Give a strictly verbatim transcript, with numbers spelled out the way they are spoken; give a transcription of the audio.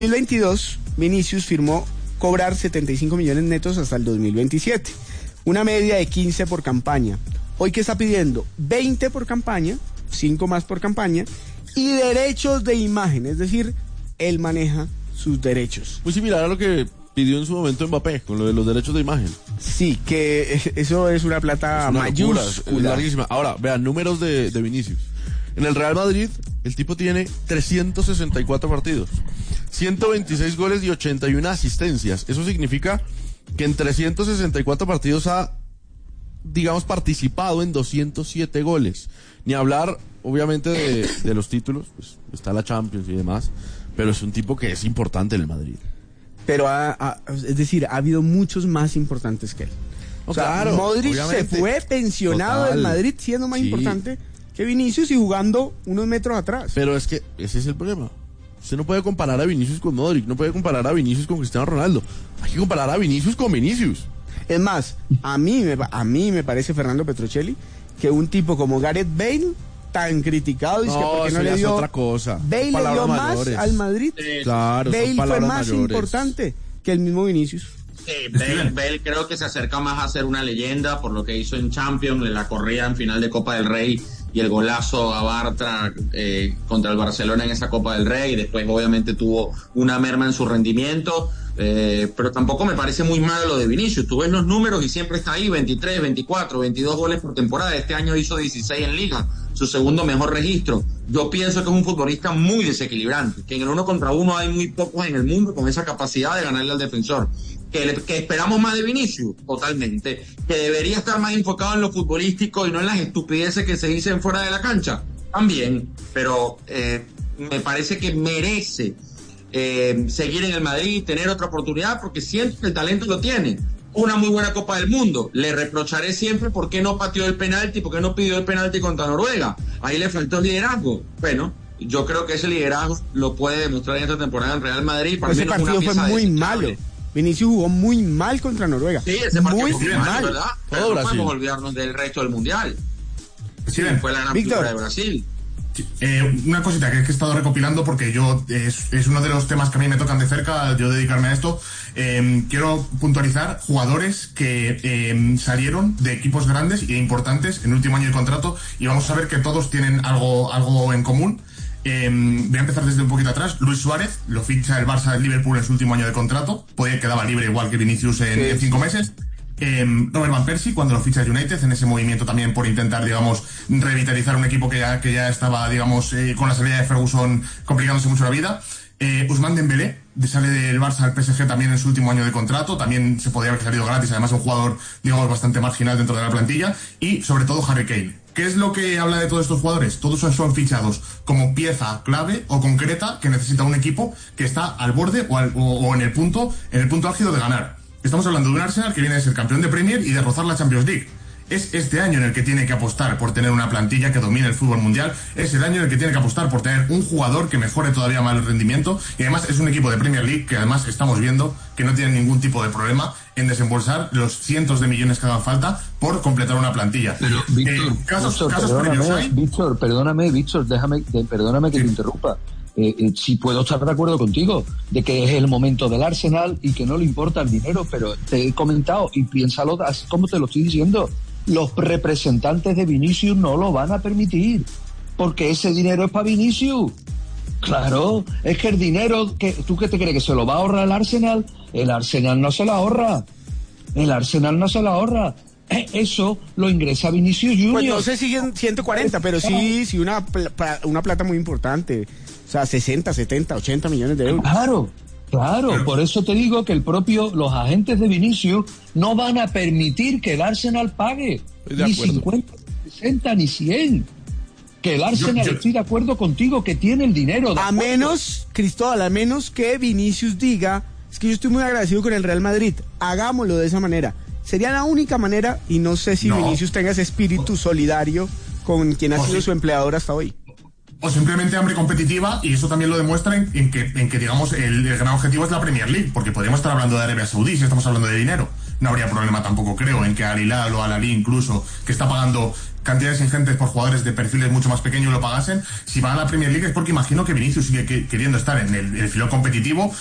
mil veintidós, Vinicius firmó cobrar setenta y cinco millones netos hasta el dos mil veintisiete, una media de quince por campaña. Hoy, ¿qué está pidiendo? veinte por campaña, cinco más por campaña, y derechos de imagen, es decir, él maneja sus derechos. Muy similar a lo que pidió en su momento Mbappé, con lo de los derechos de imagen. Sí, que eso es una plata es una mayúscula. Locura, es larguísima. Ahora, vean, números de, de Vinicius. En el Real Madrid, el tipo tiene trescientos sesenta y cuatro partidos, ciento veintiséis goles y ochenta y una asistencias. Eso significa que en trescientos sesenta y cuatro partidos ha, digamos, participado en doscientos siete goles. Ni hablar, obviamente, de, de los títulos, pues está la Champions y demás, pero es un tipo que es importante en el Madrid. Pero, ha, ha, es decir, ha habido muchos más importantes que él. O sea, claro, Modric obviamente. se fue pensionado Total. del Madrid siendo más sí. importante que Vinicius y jugando unos metros atrás. Pero es que ese es el problema. Usted no puede comparar a Vinicius con Modric, no puede comparar a Vinicius con Cristiano Ronaldo. Hay que comparar a Vinicius con Vinicius. Es más, a mí me, a mí me parece, Fernando Petrocelli, que un tipo como Gareth Bale, tan criticado, dice no, que porque no le dio otra cosa. Bale le dio mayores. más al Madrid. Sí, claro, Bale fue más mayores. importante que el mismo Vinicius. Sí, Bale, Bale creo que se acerca más a ser una leyenda por lo que hizo en Champions, la corrida en final de Copa del Rey y el golazo a Bartra eh, contra el Barcelona en esa Copa del Rey. Después obviamente tuvo una merma en su rendimiento, eh, pero tampoco me parece muy malo lo de Vinicius. Tú ves los números y siempre está ahí, veintitrés, veinticuatro, veintidós goles por temporada. Este año hizo dieciséis en Liga, su segundo mejor registro. Yo pienso que es un futbolista muy desequilibrante, que en el uno contra uno hay muy pocos en el mundo con esa capacidad de ganarle al defensor. Que, le, que esperamos más de Vinicius, totalmente, que debería estar más enfocado en lo futbolístico y no en las estupideces que se dicen fuera de la cancha, también, pero eh, me parece que merece eh, seguir en el Madrid y tener otra oportunidad, porque siento que el talento lo tiene. Una muy buena Copa del Mundo. Le reprocharé siempre por qué no pateó el penalti, por qué no pidió el penalti contra Noruega. Ahí le faltó el liderazgo. Bueno, yo creo que ese liderazgo lo puede demostrar en esta temporada en Real Madrid. Para ese mí no partido fue muy malo. Vinicius jugó muy mal contra Noruega. Sí, ese partido muy fue mal, mal, ¿verdad? Pero Todo no podemos olvidarnos del resto del Mundial. Sí, fue la gran figura de Brasil. Eh, una cosita que, que he estado recopilando porque yo es, es uno de los temas que a mí me tocan de cerca, yo dedicarme a esto. Eh, quiero puntualizar jugadores que eh, salieron de equipos grandes e importantes en el último año de contrato, y vamos a ver que todos tienen algo, algo en común. Eh, voy a empezar desde un poquito atrás. Luis Suárez lo ficha el Barça del Liverpool en su último año de contrato, podía quedaba libre igual que Vinicius en, sí, en cinco meses. Eh, Robert Van Persie cuando lo ficha el United, en ese movimiento también por intentar, digamos, revitalizar un equipo que ya, que ya estaba, digamos, eh, con la salida de Ferguson complicándose mucho la vida. eh, Ousmane Dembélé sale del Barça al P S G también en su último año de contrato, también se podría haber salido gratis, además un jugador, digamos, bastante marginal dentro de la plantilla. Y sobre todo Harry Kane. ¿Qué es lo que habla de todos estos jugadores? Todos son fichados como pieza clave o concreta que necesita un equipo que está al borde o, al, o, o en el punto en el punto álgido de ganar. Estamos hablando de un Arsenal que viene de ser campeón de Premier y de rozar la Champions League. Es este año en el que tiene que apostar por tener una plantilla que domine el fútbol mundial. Es el año en el que tiene que apostar por tener un jugador que mejore todavía más el rendimiento. Y además es un equipo de Premier League que además estamos viendo que no tiene ningún tipo de problema en desembolsar los cientos de millones que hagan falta por completar una plantilla. Pero, Víctor, eh, casos, Víctor, casos perdóname, hay... Víctor, perdóname, Víctor, déjame, de, perdóname que sí. te interrumpa. Eh, eh, si puedo estar de acuerdo contigo de que es el momento del Arsenal y que no le importa el dinero, pero te he comentado y piénsalo así como te lo estoy diciendo. Los representantes de Vinicius no lo van a permitir, porque ese dinero es para Vinicius. Claro, es que el dinero, que ¿tú qué te crees? ¿Que se lo va a ahorrar el Arsenal? El Arsenal no se lo ahorra. El Arsenal no se lo ahorra. Eso lo ingresa Vinicius Junior. Pues no sé si en ciento cuarenta, pero sí, sí una, una plata muy importante. O sea, sesenta, setenta, ochenta millones de euros. Claro. Claro, por eso te digo que el propio, los agentes de Vinicius no van a permitir que el Arsenal pague ni cincuenta, sesenta, ni cien. Que el Arsenal, yo, yo... estoy de acuerdo contigo, que tiene el dinero. A menos, Cristóbal, a menos que Vinicius diga, es que yo estoy muy agradecido con el Real Madrid, hagámoslo de esa manera. Sería la única manera, y no sé si no. Vinicius tenga ese espíritu solidario con quien ha sido sí. su empleador hasta hoy. O simplemente hambre competitiva, y eso también lo demuestra en, en, que, en que, digamos, el, el gran objetivo es la Premier League, porque podríamos estar hablando de Arabia Saudí si estamos hablando de dinero. no habría problema tampoco, creo, en que Al Hilal o Al Ahly incluso, que está pagando cantidades ingentes por jugadores de perfiles mucho más pequeños, lo pagasen. Si van a la Premier League es porque imagino que Vinicius sigue que, queriendo estar en el, el filón competitivo